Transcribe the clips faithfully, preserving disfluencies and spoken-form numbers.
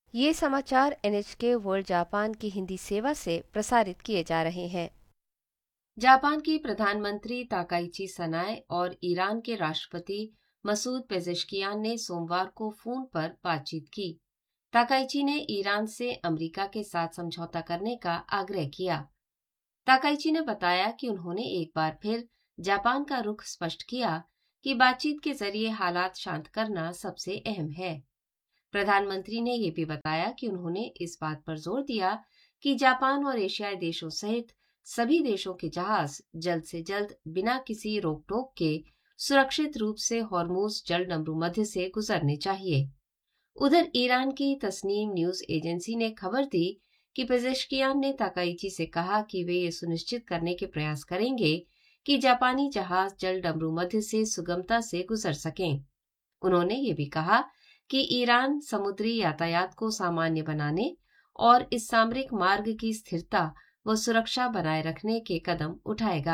ये समाचार N H के वर्ल्ड जापान की हिंदी सेवा से प्रसारित किए जा रहे हैं। जापान की प्रधानमंत्री ताकाइची सनाए और ईरान के राष्ट्रपति मसूद पेजेश्कियान ने सोमवार को फोन पर बातचीत की। ताकाइची ने ईरान से अमेरिका के साथ समझौता करने का आग्रह किया। ताकाइची ने बताया कि उन्होंने एक बार फिर जापान का रुख स्पष्ट किया कि बातचीत के जरिए हालात शांत करना सबसे अहम है। प्रधानमंत्री ने यह भी बताया कि उन्होंने इस बात पर जोर दिया कि जापान और एशियाई देशों सहित सभी देशों के जहाज जल्द से जल्द बिना किसी रोक टोक के सुरक्षित रूप से हॉर्मुज जलडमरू मध्य से गुजरने चाहिए। उधर ईरान की तस्नीम न्यूज एजेंसी ने खबर दी कि पेजेश्कियान ने ताकाइची से कहा कि वे ये सुनिश्चित करने के प्रयास करेंगे कि जापानी जहाज जलडमरू मध्य से सुगमता से गुजर सकें। उन्होंने ये भी कहा कि ईरान समुद्री यातायात को सामान्य बनाने और इस सामरिक मार्ग की स्थिरता व सुरक्षा बनाए रखने के कदम उठाएगा।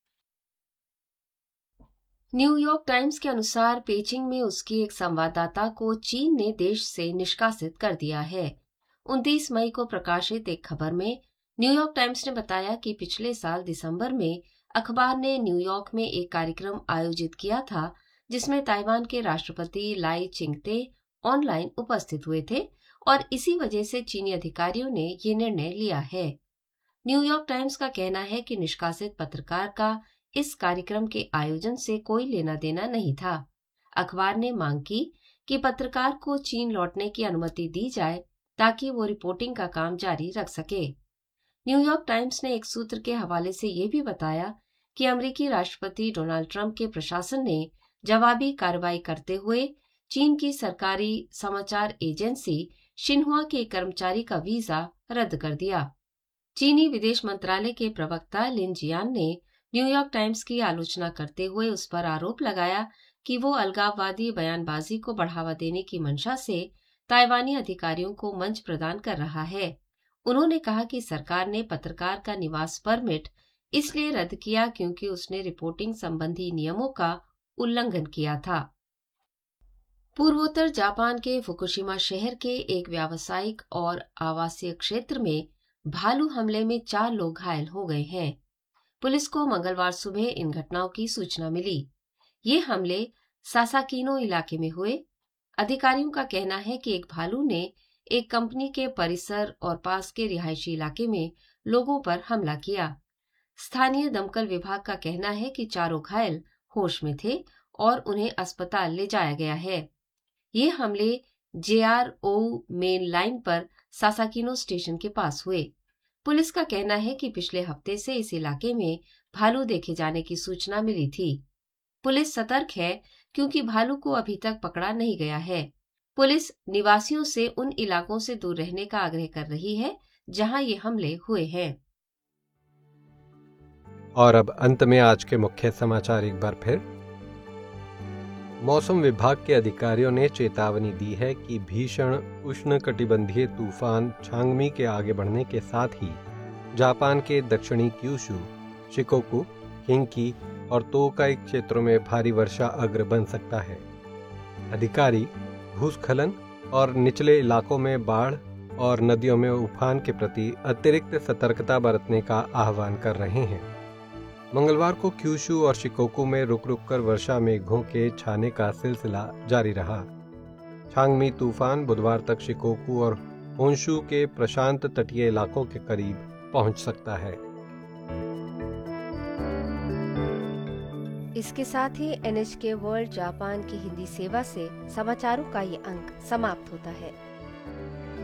न्यूयॉर्क टाइम्स के अनुसार पेचिंग में उसकी एक संवाददाता को चीन ने देश से निष्कासित कर दिया है। उनतीस मई को प्रकाशित एक खबर में न्यूयॉर्क टाइम्स ने बताया कि पिछले साल दिसंबर में अखबार ने न्यूयॉर्क में एक कार्यक्रम आयोजित किया था जिसमें ताइवान के राष्ट्रपति लाई चिंगते ऑनलाइन उपस्थित हुए थे और इसी वजह से चीनी अधिकारियों ने ये निर्णय लिया है। न्यूयॉर्क टाइम्स का कहना है कि निष्कासित पत्रकार का इस कार्यक्रम के आयोजन से कोई लेना देना नहीं था। अखबार ने मांग की कि पत्रकार को चीन लौटने की अनुमति दी जाए ताकि वो रिपोर्टिंग का काम जारी रख सके। न्यूयॉर्क टाइम्स ने एक सूत्र के हवाले से ये भी बताया कि अमेरिकी राष्ट्रपति डोनाल्ड ट्रंप के प्रशासन ने जवाबी कार्रवाई करते हुए चीन की सरकारी समाचार एजेंसी शिन्हुआ के कर्मचारी का वीजा रद्द कर दिया। चीनी विदेश मंत्रालय के प्रवक्ता लिन जियान ने न्यूयॉर्क टाइम्स की आलोचना करते हुए उस पर आरोप लगाया कि वो अलगाववादी बयानबाजी को बढ़ावा देने की मंशा से ताइवानी अधिकारियों को मंच प्रदान कर रहा है। उन्होंने कहा कि सरकार ने पत्रकार का निवास परमिट इसलिए रद्द किया क्योंकि उसने रिपोर्टिंग संबंधी नियमों का उल्लंघन किया था। पूर्वोत्तर जापान के फुकुशिमा शहर के एक व्यावसायिक और आवासीय क्षेत्र में भालू हमले में चार लोग घायल हो गए हैं। पुलिस को मंगलवार सुबह इन घटनाओं की सूचना मिली। ये हमले सासाकीनो इलाके में हुए। अधिकारियों का कहना है कि एक भालू ने एक कंपनी के परिसर और पास के रिहायशी इलाके में लोगों पर हमला किया। स्थानीय दमकल विभाग का कहना है कि चारों घायल होश में थे और उन्हें अस्पताल ले जाया गया है। ये हमले जे आर ओ मेन लाइन पर सासाकीनो स्टेशन के पास हुए। पुलिस का कहना है कि पिछले हफ्ते से इस इलाके में भालू देखे जाने की सूचना मिली थी। पुलिस सतर्क है क्योंकि भालू को अभी तक पकड़ा नहीं गया है। पुलिस निवासियों से उन इलाकों से दूर रहने का आग्रह कर रही है जहां ये हमले हुए हैं। और अब अंत में आज के मुख्य समाचार एक बार फिर। मौसम विभाग के अधिकारियों ने चेतावनी दी है कि भीषण उष्णकटिबंधीय तूफान छांगमी के आगे बढ़ने के साथ ही जापान के दक्षिणी क्यूशू, शिकोकू, किंकी और तोकाई क्षेत्रों में भारी वर्षा अग्र बन सकता है। अधिकारी भूस्खलन और निचले इलाकों में बाढ़ और नदियों में उफान के प्रति अतिरिक्त सतर्कता बरतने का आह्वान कर रहे हैं। मंगलवार को क्यूशू और शिकोकू में रुक रुक कर वर्षा मेघों के छाने का सिलसिला जारी रहा। छांगमी तूफान बुधवार तक शिकोकू और होन्शू के प्रशांत तटीय इलाकों के करीब पहुंच सकता है। इसके साथ ही एन एच के वर्ल्ड जापान की हिंदी सेवा से समाचारों का ये अंक समाप्त होता है।